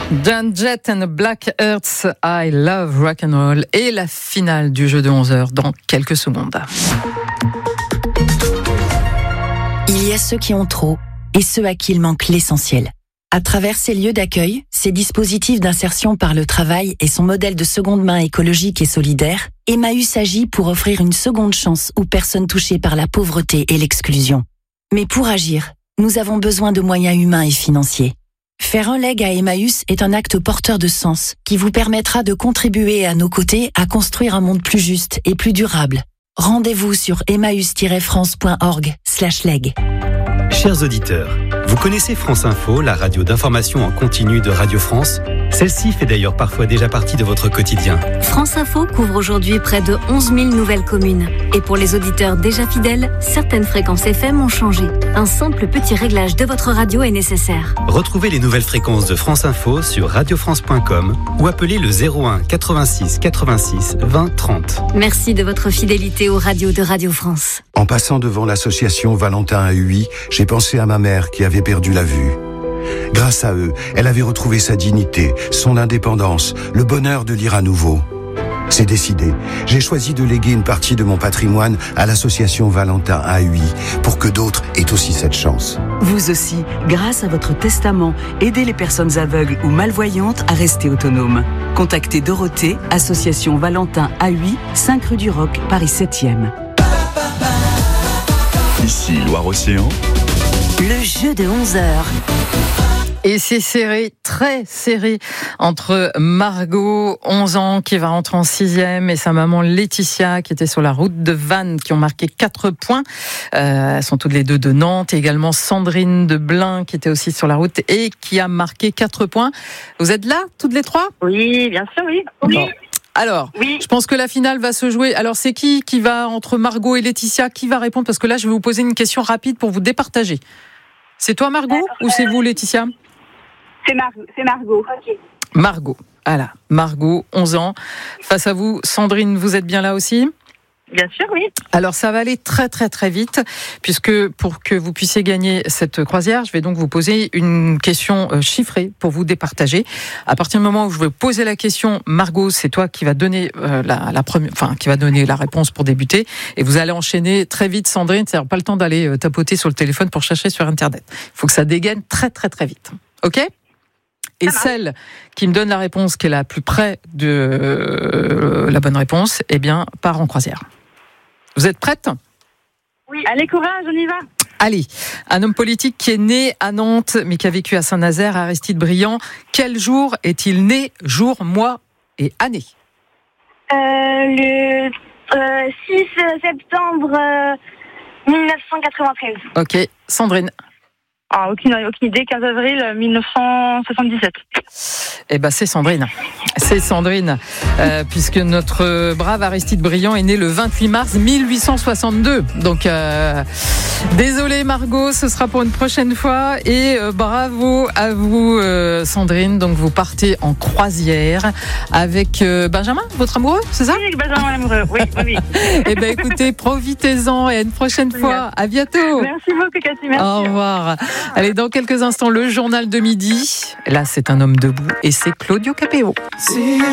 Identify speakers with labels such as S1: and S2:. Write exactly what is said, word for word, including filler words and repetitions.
S1: Joan Jett and the Black Hearts, I Love Rock and Roll, et la finale du jeu de onze heures dans quelques secondes.
S2: Il y a ceux qui ont trop et ceux à qui il manque l'essentiel. À travers ces lieux d'accueil, ces dispositifs d'insertion par le travail et son modèle de seconde main écologique et solidaire, Emmaüs agit pour offrir une seconde chance aux personnes touchées par la pauvreté et l'exclusion. Mais pour agir, nous avons besoin de moyens humains et financiers. Faire un leg à Emmaüs est un acte porteur de sens qui vous permettra de contribuer à nos côtés à construire un monde plus juste et plus durable. Rendez-vous sur emmaüs-france.org slash leg.
S3: Chers auditeurs, vous connaissez France Info, la radio d'information en continu de Radio France ? Celle-ci fait d'ailleurs parfois déjà partie de votre quotidien.
S4: France Info couvre aujourd'hui près de onze mille nouvelles communes. Et pour les auditeurs déjà fidèles, certaines fréquences F M ont changé. Un simple petit réglage de votre radio est nécessaire.
S3: Retrouvez les nouvelles fréquences de France Info sur radio france point com ou appelez le zéro un quatre-vingt-six quatre-vingt-six vingt trente.
S4: Merci de votre fidélité aux radios de Radio France.
S5: En passant devant l'association Valentin à Huy, j'ai pensé à ma mère qui avait perdu la vue. Grâce à eux, elle avait retrouvé sa dignité, son indépendance, le bonheur de lire à nouveau. C'est décidé. J'ai choisi de léguer une partie de mon patrimoine à l'association Valentin à Huy pour que d'autres aient aussi cette chance.
S6: Vous aussi, grâce à votre testament, aidez les personnes aveugles ou malvoyantes à rester autonomes. Contactez Dorothée, association Valentin à Huy, cinq rue du Roc, Paris septième.
S7: Ici Loire-Océan.
S2: Le jeu de onze heures.
S1: Et c'est serré, très serré, entre Margot, onze ans, qui va rentrer en sixième, et sa maman Laetitia, qui était sur la route de Vannes, qui ont marqué quatre points. Euh, elles sont toutes les deux de Nantes. Et également Sandrine de Blain, qui était aussi sur la route et qui a marqué quatre points. Vous êtes là, toutes les trois ?
S8: Oui, bien sûr, oui. Oui.
S1: Bon. Alors, oui. Je pense que la finale va se jouer. Alors, c'est qui qui va, entre Margot et Laetitia, qui va répondre ? Parce que là, je vais vous poser une question rapide pour vous départager. C'est toi, Margot, ou c'est vous, Laetitia ?
S8: C'est, Mar- c'est Margot. Okay.
S1: Margot, voilà. Margot, onze ans. Face à vous, Sandrine, vous êtes bien là aussi ?
S8: Bien sûr, oui.
S1: Alors, ça va aller très, très, très vite, puisque pour que vous puissiez gagner cette croisière, je vais donc vous poser une question chiffrée pour vous départager. À partir du moment où je vais poser la question, Margot, c'est toi qui va donner euh, la, la première, enfin, qui va donner la réponse pour débuter, et vous allez enchaîner très vite, Sandrine. C'est-à-dire pas le temps d'aller tapoter sur le téléphone pour chercher sur Internet. Il faut que ça dégaine très, très, très vite. Ok ? Et celle qui me donne la réponse qui est la plus près de euh, la bonne réponse, eh bien, part en croisière. Vous êtes prête ?
S8: Oui. Allez, courage, on y va.
S1: Allez, un homme politique qui est né à Nantes, mais qui a vécu à Saint-Nazaire, Aristide Briand. Quel jour est-il né ? Jour, mois et année ?
S9: euh, Le euh, six septembre euh, dix-neuf cent quatre-vingt-treize.
S1: Ok, Sandrine.
S8: Ah, aucune, aucune idée, quinze avril dix-neuf cent soixante-dix-sept.
S1: Eh ben, c'est Sandrine. C'est Sandrine, euh, puisque notre brave Aristide Briand est né le vingt-huit mars mille huit cent soixante-deux. Donc, euh, désolé Margot, ce sera pour une prochaine fois. Et euh, bravo à vous, euh, Sandrine. Donc, vous partez en croisière avec euh, Benjamin, votre amoureux, c'est ça ?
S8: Oui, avec Benjamin amoureux, oui, oui, oui.
S1: Eh ben, écoutez, profitez-en et à une prochaine oui, fois. À bientôt.
S8: Merci beaucoup, Cathy. Merci.
S1: Au revoir. Allez, dans quelques instants, le journal de midi. Là, c'est un homme debout et c'est Claudio Capéo.